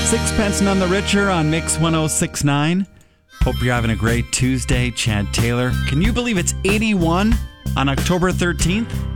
Sixpence None the Richer on Mix 1069. Hope you're having a great Tuesday. Chad Taylor. Can you believe it's 81 on October 13th?